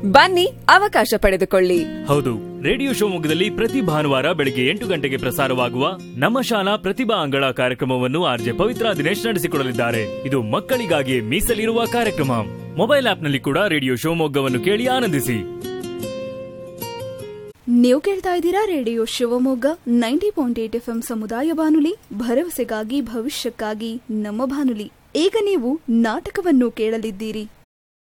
ಬನ್ನಿ, ಅವಕಾಶ ಪಡೆದುಕೊಳ್ಳಿ. ಹೌದು, ರೇಡಿಯೋ ಶಿವಮೊಗ್ಗದಲ್ಲಿ ಪ್ರತಿ ಭಾನುವಾರ ಬೆಳಗ್ಗೆ 8 ಗಂಟೆಗೆ ಪ್ರಸಾರವಾಗುವ ನಮ್ಮ ಶಾಲಾ ಪ್ರತಿಭಾ ಅಂಗಳ ಕಾರ್ಯಕ್ರಮವನ್ನು ಆರ್ಜೆ ಪವಿತ್ರ ದಿನೇಶ್ ನಡೆಸಿಕೊಡಲಿದ್ದಾರೆ. ಇದು ಮಕ್ಕಳಿಗಾಗಿ ಮೀಸಲಿರುವ ಕಾರ್ಯಕ್ರಮ. ಮೊಬೈಲ್ ಆಪ್ನಲ್ಲಿ ಕೂಡ ರೇಡಿಯೋ ಶಿವಮೊಗ್ಗವನ್ನು ಕೇಳಿ ಆನಂದಿಸಿ. ನೀವು ಕೇಳ್ತಾ ಇದ್ದೀರಾ ರೇಡಿಯೋ ಶಿವಮೊಗ್ಗ 90.8 FM ಸಮುದಾಯ ಬಾನುಲಿ, ಭರವಸೆಗಾಗಿ ಭವಿಷ್ಯಕ್ಕಾಗಿ ನಮ್ಮ ಬಾನುಲಿ. ಈಗ ನೀವು ನಾಟಕವನ್ನು ಕೇಳಲಿದ್ದೀರಿ.